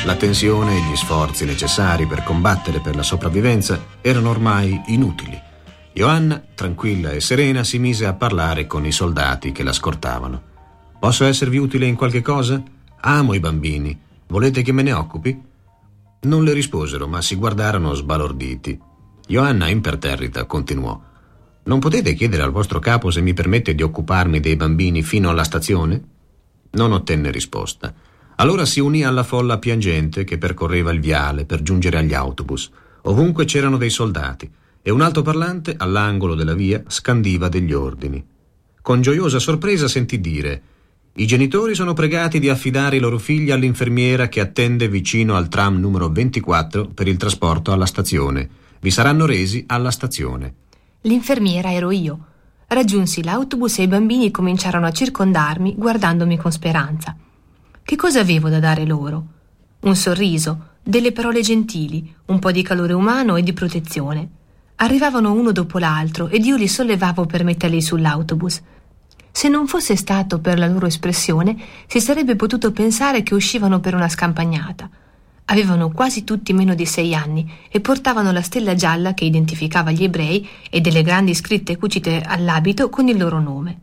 La tensione e gli sforzi necessari per combattere per la sopravvivenza erano ormai inutili. Johanna, tranquilla e serena, si mise a parlare con i soldati che la scortavano. «Posso esservi utile in qualche cosa? Amo i bambini. Volete che me ne occupi?» Non le risposero, ma si guardarono sbalorditi. Johanna, imperterrita, continuò: «Non potete chiedere al vostro capo se mi permette di occuparmi dei bambini fino alla stazione?» Non ottenne risposta. Allora si unì alla folla piangente che percorreva il viale per giungere agli autobus. Ovunque c'erano dei soldati e un altoparlante all'angolo della via scandiva degli ordini. Con gioiosa sorpresa sentì dire: «I genitori sono pregati di affidare i loro figli all'infermiera che attende vicino al tram numero 24 per il trasporto alla stazione. Vi saranno resi alla stazione». L'infermiera ero io. Raggiunsi l'autobus e i bambini cominciarono a circondarmi, guardandomi con speranza. Che cosa avevo da dare loro? Un sorriso, delle parole gentili, un po' di calore umano e di protezione. Arrivavano uno dopo l'altro ed io li sollevavo per metterli sull'autobus. Se non fosse stato per la loro espressione, si sarebbe potuto pensare che uscivano per una scampagnata. Avevano quasi tutti meno di 6 anni e portavano la stella gialla che identificava gli ebrei e delle grandi scritte cucite all'abito con il loro nome.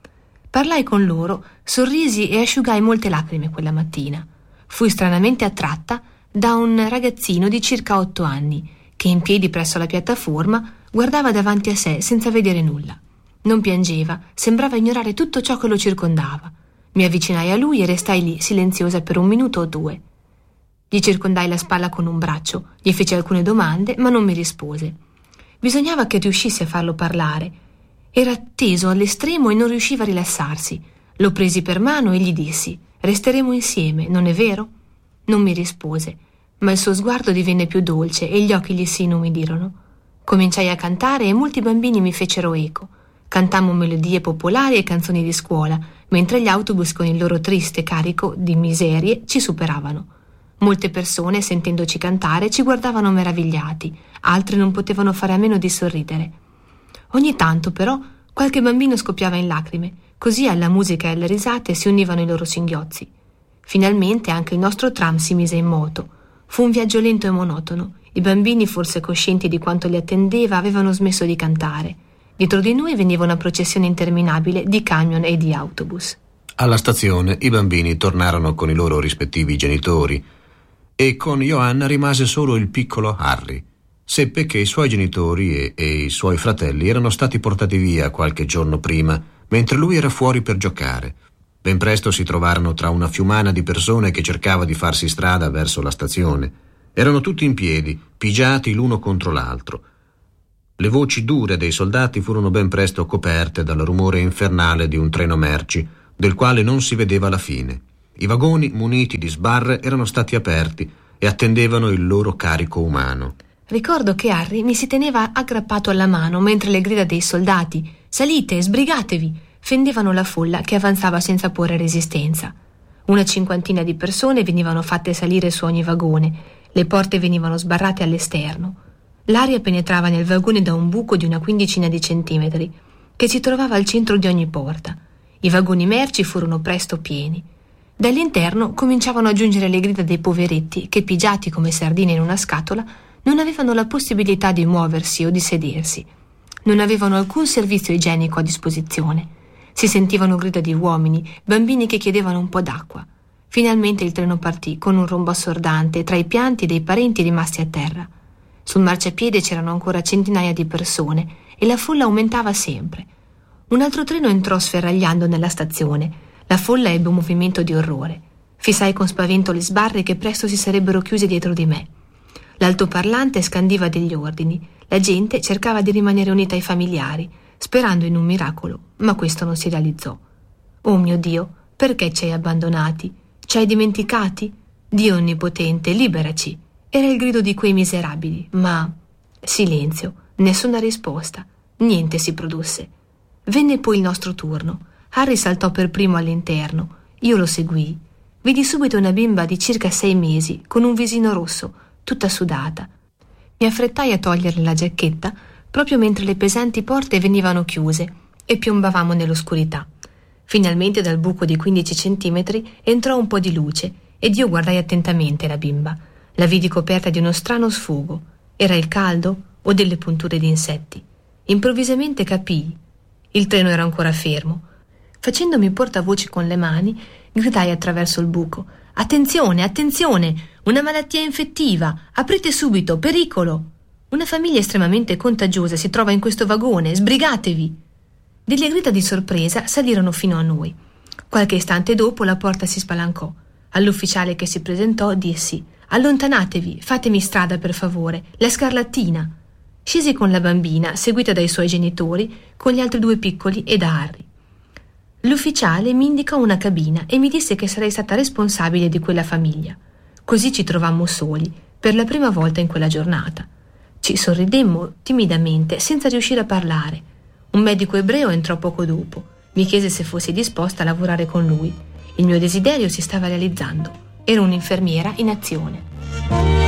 Parlai con loro, sorrisi e asciugai molte lacrime quella mattina. Fui stranamente attratta da un ragazzino di circa 8 anni che in piedi presso la piattaforma guardava davanti a sé senza vedere nulla. Non piangeva, sembrava ignorare tutto ciò che lo circondava. Mi avvicinai a lui e restai lì silenziosa per 1 minuto o 2. Gli circondai la spalla con un braccio, gli feci alcune domande, ma non mi rispose. Bisognava che riuscissi a farlo parlare. Era teso all'estremo e non riusciva a rilassarsi. Lo presi per mano e gli dissi: «Resteremo insieme, non è vero?» Non mi rispose, ma il suo sguardo divenne più dolce e gli occhi gli si inumidirono. Cominciai a cantare e molti bambini mi fecero eco. Cantammo melodie popolari e canzoni di scuola, mentre gli autobus con il loro triste carico di miserie ci superavano. Molte persone, sentendoci cantare, ci guardavano meravigliati, altri non potevano fare a meno di sorridere. Ogni tanto, però, qualche bambino scoppiava in lacrime, così alla musica e alle risate si univano i loro singhiozzi. Finalmente anche il nostro tram si mise in moto. Fu un viaggio lento e monotono. I bambini, forse coscienti di quanto li attendeva, avevano smesso di cantare. Dietro di noi veniva una processione interminabile di camion e di autobus. Alla stazione i bambini tornarono con i loro rispettivi genitori e con Johanna rimase solo il piccolo Harry. Seppe che i suoi genitori e i suoi fratelli erano stati portati via qualche giorno prima, mentre lui era fuori per giocare. Ben presto si trovarono tra una fiumana di persone che cercava di farsi strada verso la stazione. Erano tutti in piedi, pigiati l'uno contro l'altro. Le voci dure dei soldati furono ben presto coperte dal rumore infernale di un treno merci, del quale non si vedeva la fine. I vagoni, muniti di sbarre, erano stati aperti e attendevano il loro carico umano. Ricordo che Harry mi si teneva aggrappato alla mano mentre le grida dei soldati «Salite, sbrigatevi!» fendevano la folla che avanzava senza porre resistenza. Una 50 di persone venivano fatte salire su ogni vagone, le porte venivano sbarrate all'esterno. L'aria penetrava nel vagone da un buco di una 15 di centimetri, che si trovava al centro di ogni porta. I vagoni merci furono presto pieni. Dall'interno cominciavano a giungere le grida dei poveretti che, pigiati come sardine in una scatola, non avevano la possibilità di muoversi o di sedersi. Non avevano alcun servizio igienico a disposizione. Si sentivano grida di uomini, bambini che chiedevano un po' d'acqua. Finalmente il treno partì con un rombo assordante tra i pianti dei parenti rimasti a terra. Sul marciapiede c'erano ancora centinaia di persone e la folla aumentava sempre. Un altro treno entrò sferragliando nella stazione. La folla ebbe un movimento di orrore. Fissai con spavento le sbarre che presto si sarebbero chiuse dietro di me. L'altoparlante scandiva degli ordini. La gente cercava di rimanere unita ai familiari, sperando in un miracolo, ma questo non si realizzò. «Oh mio Dio, perché ci hai abbandonati? Ci hai dimenticati? Dio onnipotente, liberaci!» Era il grido di quei miserabili, ma silenzio, nessuna risposta, niente si produsse. Venne poi il nostro turno. Harry saltò per primo all'interno. Io lo seguii. Vidi subito una bimba di circa 6 mesi, con un visino rosso, tutta sudata. Mi affrettai a toglierle la giacchetta proprio mentre le pesanti porte venivano chiuse e piombavamo nell'oscurità. Finalmente dal buco di 15 centimetri entrò un po' di luce ed io guardai attentamente la bimba. La vidi coperta di uno strano sfogo. Era il caldo o delle punture di insetti? Improvvisamente capii. Il treno era ancora fermo. Facendomi portavoce con le mani, gridai attraverso il buco: «Attenzione, attenzione! Una malattia infettiva! Aprite subito, pericolo! Una famiglia estremamente contagiosa si trova in questo vagone, sbrigatevi!» Delle grida di sorpresa salirono fino a noi. Qualche istante dopo la porta si spalancò. All'ufficiale che si presentò dissi: «Allontanatevi, fatemi strada per favore, la scarlattina!» Scesi con la bambina, seguita dai suoi genitori, con gli altri 2 piccoli e da Harry. L'ufficiale mi indicò una cabina e mi disse che sarei stata responsabile di quella famiglia. Così ci trovammo soli, per la prima volta in quella giornata. Ci sorridemmo timidamente, senza riuscire a parlare. Un medico ebreo entrò poco dopo. Mi chiese se fossi disposta a lavorare con lui. Il mio desiderio si stava realizzando. Ero un'infermiera in azione.